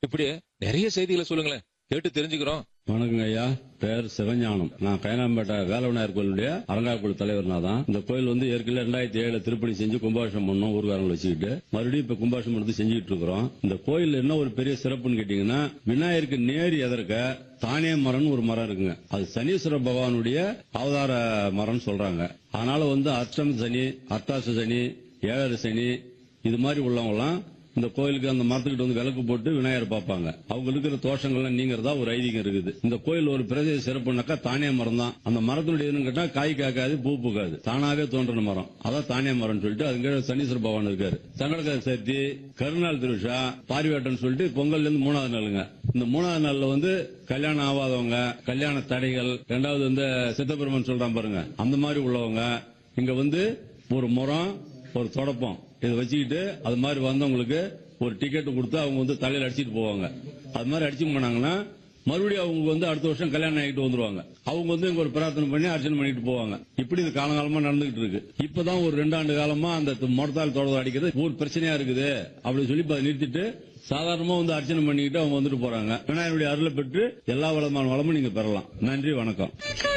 இப்படி நிறைய செய்திகளை சொல்லுங்களேன், கேட்டு தெரிஞ்சுக்கிறோம். வணக்கங்க ஐயா, பேர் சிவஞானம். நான் கைனாம்பேட்டை வேலவநாயர் கோயிலுடைய அரங்காக்குழு தலைவர்னா தான். இந்த கோயில் ஏற்கனவே 2007 திருப்பணி செஞ்சு கும்பாபிஷேகம் பண்ணோம் ஊர்காரங்களை வச்சுக்கிட்டு. மறுபடியும் இப்ப கும்பாபிஷேகம் எடுத்து செஞ்சுட்டு இருக்கிறோம். இந்த கோயில் என்ன ஒரு பெரிய சிறப்புன்னு கேட்டீங்கன்னா, விநாயகருக்கு நேர் எதற்க தானே மரம் ஒரு மரம் இருக்குங்க. அது சனீஸ்வர பகவானுடைய அவதார மரம் சொல்றாங்க. அதனால அஷ்டம சனி, அர்த்தாச சனி, ஏழரை சனி இது மாதிரி உள்ளவங்கலாம் இந்த கோயிலுக்கு அந்த மரத்துக்கிட்ட விளக்கு போட்டு விநாயகர் பார்ப்பாங்க. அவங்க இருக்கிற தோஷங்கள்லாம் நீங்கிறதா ஒரு ஐதீகம் இருக்குது. இந்த கோயில் ஒரு பிரதேச சிறப்புனாக்கா தானே மரம் தான். அந்த மரத்தினுடைய எதுன்னு கேட்டா காய் காக்காது, பூ பூக்காது, தானாவே தோன்ற மரம். அதான் தானே மரம் சொல்லிட்டு அதுக்கு சனீஸ்வர பகவான் இருக்காரு. சங்கடகர சதுர்த்தி, கருநாள் திருவிழா, பாரிவேட்டம் சொல்லிட்டு பொங்கல்ல இருந்து 3வது நாளுங்க. இந்த 3வது நாள்ல கல்யாணம் ஆகாதவங்க, கல்யாண தடைகள், 2வது சித்தபெருமன் சொல்றான் பாருங்க, அந்த மாதிரி உள்ளவங்க இங்க ஒரு முறம் ஒரு தொடப்பம் இதை வச்சுக்கிட்டு அது மாதிரி வந்தவங்களுக்கு ஒரு டிக்கெட் கொடுத்து அவங்க தலையில அடிச்சிட்டு போவாங்க. அது மாதிரி அடிச்சு போனாங்கன்னா மறுபடியும் அவங்க அடுத்த வருஷம் கல்யாணம் ஆகிட்டு வந்துருவாங்க. அவங்க இங்க ஒரு பிரார்த்தனை பண்ணி அர்ச்சனை பண்ணிட்டு போவாங்க. இப்படி இது காலகாலமா நடந்துகிட்டு இருக்கு. இப்பதான் ஒரு 2 ஆண்டு காலமா அந்த முறத்தால் தொடர்ந்து அடிக்கிறது ஊர் பிரச்சனையா இருக்குது அப்படின்னு சொல்லி நிறுத்திட்டு சாதாரணமா அர்ச்சனை பண்ணிக்கிட்டு அவங்க வந்துட்டு போறாங்க. விநாயகருடைய அருளை பெற்று எல்லா வளமான வளமும் நீங்க பெறலாம். நன்றி, வணக்கம்.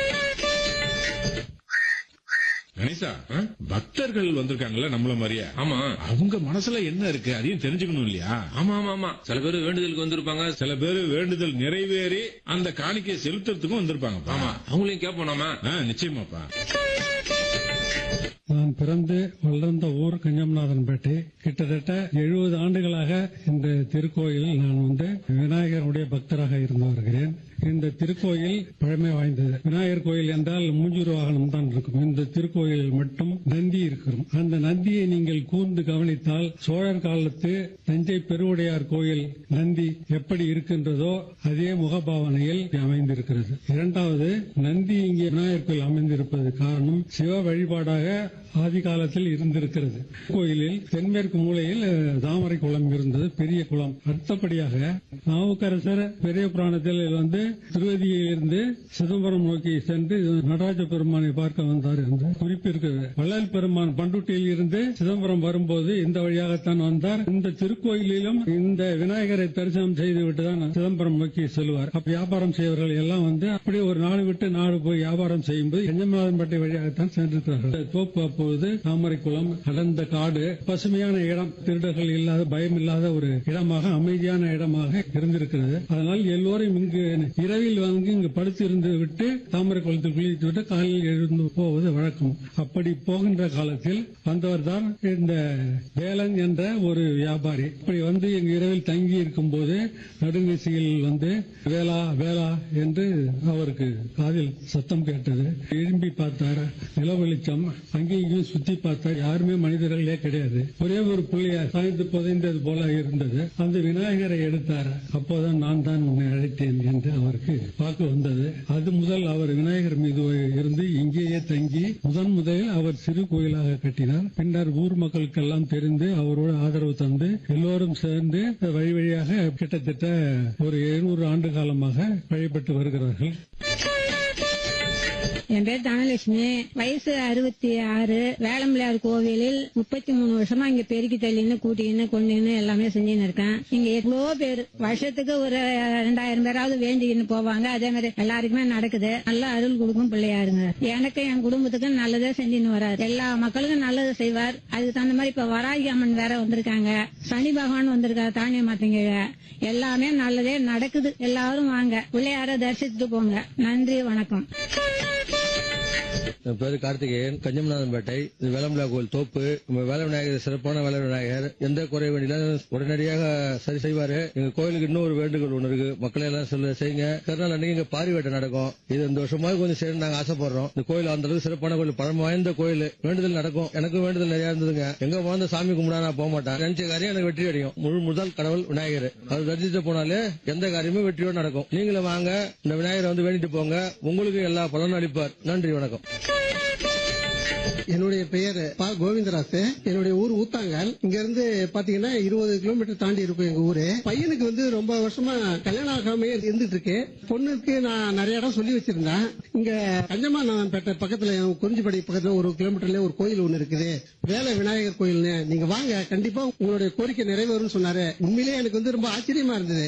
கணேசா, பக்தர்கள் வந்திருக்காங்கல்ல நம்மள மாதிரியா? ஆமா. அவங்க மனசுல என்ன இருக்கு அதையும் தெரிஞ்சுக்கணும் இல்லையா? ஆமா ஆமா ஆமா. சில பேர் வேண்டுதலுக்கு வந்திருப்பாங்க, சில பேர் வேண்டுதல் நிறைவேறி அந்த காணிக்கையை செலுத்துறதுக்கும் வந்திருப்பாங்க. ஆமா, அவங்களையும் கேட்போம் நாம. நிச்சயமாப்பா. நான் பிறந்து வளர்ந்த ஊர் கஞ்சமநாதன்பேட்டை. கிட்டத்தட்ட 70 ஆண்டுகளாக இந்த திருக்கோயில் நான் விநாயகருடைய பக்தராக இருந்து வருகிறேன். இந்த திருக்கோயில் பழமை வாய்ந்தது. விநாயகர் கோயில் என்றால் மூஞ்சூர் வாகனம் தான் இருக்கும். இந்த திருக்கோயிலில் மட்டும் நந்தி இருக்கிறோம். அந்த நந்தியை நீங்கள் கூர்ந்து கவனித்தால் சோழர் காலத்து தஞ்சை பெருவுடையார் கோயில் நந்தி எப்படி இருக்கின்றதோ அதே முகபாவனையில் அமைந்திருக்கிறது. 2வது, நந்தி இங்கே விநாயகர் கோயில் அமைந்திருப்பது காரணம் சிவ வழிபாடாக ஆதி காலத்தில் இருந்திருக்கிறது. கோயிலில் தென்மேற்கு மூலையில் தாமரை குளம் இருந்தது, பெரிய குளம். அடுத்தபடியாக நாவுக்கரசர் பெரிய புராணத்தில் திருவதியிலிருந்து சிதம்பரம் நோக்கி சென்று நடராஜ பெருமானை பார்க்க வந்தார் என்று குறிப்பு இருக்கிறது. வள்ளல் பெருமான் பண்டுட்டியில் இருந்து சிதம்பரம் வரும்போது இந்த வழியாகத்தான் வந்தார். இந்த திருக்கோயிலிலும் இந்த விநாயகரை தரிசனம் செய்துவிட்டுதான் சிதம்பரம் நோக்கி செல்வார். வியாபாரம் செய்வர்கள் எல்லாம் அப்படி ஒரு நாடு விட்டு நாடு போய் வியாபாரம் செய்யும்போது கஞ்சமநாதன்பேட்டை வழியாகத்தான் சென்றிருக்கிறார்கள். தோப்பு அப்போது தாமரை குளம், அடர்ந்த காடு, பசுமையான இடம், திருடர்கள் இல்லாத, பயம் இல்லாத ஒரு இடமாக, அமைதியான இடமாக இருந்திருக்கிறது. அதனால் எல்லோரும் இங்கு இரவில் இங்கு படுத்து இருந்து விட்டு தாமரை குளத்தில் குளித்து விட்டு காலையில் எழுந்து போவது வழக்கம். அப்படி போகின்ற காலத்தில் வந்தவர் தான் இந்த வேலன் என்ற ஒரு வியாபாரி. இப்படி இங்கு இரவில் தங்கி இருக்கும் போது நடுநிசையில் வேலா வேலா என்று அவருக்கு காதில் சத்தம் கேட்டது. எழும்பி பார்த்தார், நில வெளிச்சம். அங்கேயும் சுத்தி பார்த்தார், யாருமே மனிதர்களே கிடையாது. ஒரே ஒரு பிள்ளையார் சாய்ந்து புதைந்தது போல இருந்தது. அந்த விநாயகரை எடுத்தார். அப்போதான் நான் தான் உன்னை அழைத்தேன் என்று அவருக்கு வாக்கு வந்தது. அது முதல் அவர் விநாயகர் மீது இருந்து இங்கேயே தங்கி முதலில் அவர் சிறு கோயிலாக கட்டினார். பின்னர் ஊர் மக்களுக்கெல்லாம் தெரிந்து அவரோடு ஆதரவு தந்து எல்லோரும் சேர்ந்து வழி வழியாக கிட்டத்தட்ட ஒரு 700 ஆண்டு காலமாக வழிபட்டு வருகிறார்கள். என் பேர் தனலட்சுமி, வயசு 66. வேளம்பிள்ளையார் கோவிலில் 33 வருஷமா இங்க பெருக்கி தள்ளின்னு கூட்டின்னு கொண்டுன்னு எல்லாமே செஞ்சுன்னு இருக்கேன். இங்க எவ்வளோ பேர் வருஷத்துக்கு ஒரு 2000 பேராவது வேண்டிக்கின்னு போவாங்க. அதே மாதிரி எல்லாருக்குமே நடக்குது. நல்ல அருள் கொடுக்கும் பிள்ளையாருங்க. எனக்கு என் குடும்பத்துக்கு நல்லதே செஞ்சுன்னு வராரு. எல்லா மக்களுக்கும் நல்லது செய்வார். அதுக்கு தகுந்த மாதிரி இப்ப வராகி அம்மன் வேற வந்திருக்காங்க, சனி பகவான் வந்திருக்காரு, தானிய மாத்தீங்க. எல்லாமே நல்லதே நடக்குது. எல்லாரும் வாங்க, பிள்ளையார தரிசித்துட்டு போங்க. நன்றி, வணக்கம். என் பேரு கார்த்திகேயன், கஞ்சமநாதன்பேட்டை. வேளம்பிள்ளையார் கோயில் தோப்பு. வேலை விநாயகர் சிறப்பான வேலை விநாயகர். எந்த குறை வேண்டினாலும் உடனடியாக சரி செய்வாரு. எங்க கோயிலுக்கு இன்னும் ஒரு வேண்டுகோள் ஒன்று இருக்கு, மக்களை எல்லாம் செய்யுங்க. கருநாள் அன்னைக்கு இங்க பாரிவேட்டை நடக்கும். இது இந்த வருஷமாக கொஞ்சம் செய்யணும் நாங்க ஆசைப்படுறோம். இந்த கோயில் அந்த அளவுக்கு சிறப்பான கோயில், பழமை வாய்ந்த கோயில். வேண்டுதல் நடக்கும். எனக்கும் வேண்டுதல் நிறைய இருந்ததுங்க. எங்க வாழ்ந்த சாமி கும்பிடா நான் போக மாட்டேன். நினைச்ச காரியம் எனக்கு வெற்றி அடையும். முதல் கடவுள் விநாயகர். அது தரிசித்து போனாலே எந்த காரியமும் வெற்றியோடு நடக்கும். நீங்களும் வாங்க, இந்த விநாயகரை வேண்டிட்டு போங்க. உங்களுக்கு எல்லா பலனும் அளிப்பார். நன்றி, வணக்கம். என்னுடைய பெயர் பா. கோவிந்தராசு. என்னுடைய ஊர் ஊத்தாங்கல். இங்க இருந்து பாத்தீங்கன்னா 20 கிலோமீட்டர் தாண்டி இருக்கும் எங்க ஊரு. பையனுக்கு ரொம்ப வருஷமா கல்யாணம் ஆகாம இருந்துட்டு இருக்கு. பொண்ணுக்கு நான் நிறைய இடம் சொல்லி வச்சிருந்தேன். இங்க கஞ்சமநாதன்பேட்டை பக்கத்துல, குறிஞ்சிப்படி பக்கத்துல 1 கிலோமீட்டர்ல ஒரு கோயில் ஒண்ணு இருக்குது, வேலை விநாயகர் கோயில்னு. நீங்க வாங்க, கண்டிப்பா உங்களுடைய கோரிக்கை நிறைவேறும் சொன்னாரு. உண்மையிலேயே எனக்கு ரொம்ப ஆச்சரியமா இருந்தது.